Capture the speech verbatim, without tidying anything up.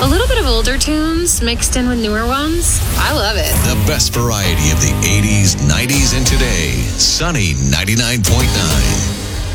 A little bit of older tunes mixed in with newer ones. I love it. The best variety of the eighties, nineties, and today. Sunny ninety-nine point nine.